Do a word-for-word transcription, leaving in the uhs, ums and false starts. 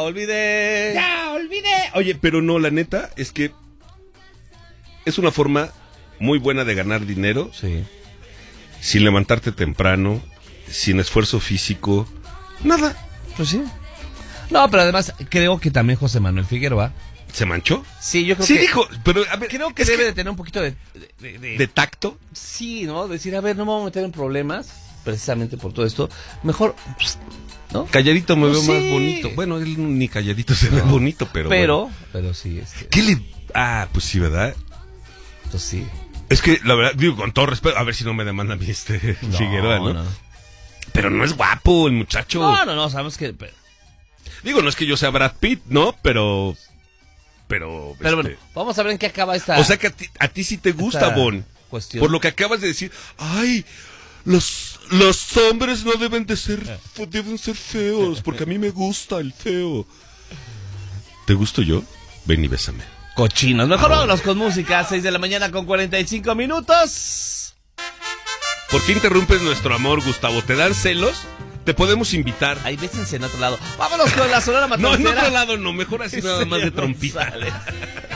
olvidé. Ya olvidé. Oye, pero no, la neta es que es una forma muy buena de ganar dinero. Sí. Sin levantarte temprano, sin esfuerzo físico, nada. Pues sí. No, pero además creo que también José Manuel Figueroa ¿Se manchó? Sí, yo creo sí que... Sí dijo, pero a ver... Creo que debe que, de tener un poquito de... De, de, ¿De tacto? Sí, ¿no? Decir, a ver, no me voy a meter en problemas, precisamente por todo esto. Mejor, ¿no? Calladito me pues veo sí. más bonito. Bueno, él ni calladito se no. ve bonito, pero Pero, bueno. pero sí. Este... ¿Qué le...? Ah, pues sí, ¿verdad? Pues sí. Es que, la verdad, digo, con todo respeto, a ver si no me demanda a mí este no, Figueroa, ¿no? ¿no? Pero no es guapo el muchacho. No, no, no, sabemos que... Pero... Digo, no es que yo sea Brad Pitt, ¿no? Pero... Pero, pero este... bueno, vamos a ver en qué acaba esta... O sea que a ti, a ti sí te gusta, Bon. Cuestión. Por lo que acabas de decir. Ay, los, los hombres no deben de ser, deben ser feos, porque a mí me gusta el feo. ¿Te gusto yo? Ven y bésame. Cochinos. Mejor ah, vámonos con música. seis de la mañana con cuarenta y cinco minutos. ¿Por qué interrumpes nuestro amor, Gustavo? ¿Te dan celos? Te podemos invitar. Ahí bésense en otro lado. Vámonos con la Sonora Matancera. No, en otro lado no. Mejor así nada más de trompita.